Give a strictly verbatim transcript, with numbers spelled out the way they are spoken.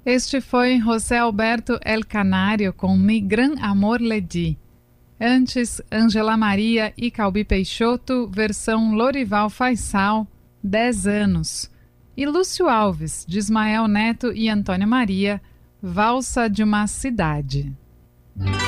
Este foi José Alberto El Canário com Mi Gran Amor Le Di. Antes, Ângela Maria e Calbi Peixoto, versão Lorival Faisal, dez anos. E Lúcio Alves, de Ismael Neto e Antônia Maria, Valsa de uma Cidade.